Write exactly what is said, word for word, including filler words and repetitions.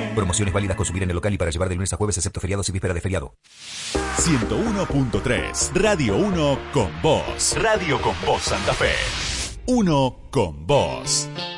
Promociones válidas consumir en el local y para llevar de lunes a jueves excepto feriados y víspera de feriado. ciento uno punto tres, Radio uno con vos. Radio con vos Santa Fe. Uno con vos.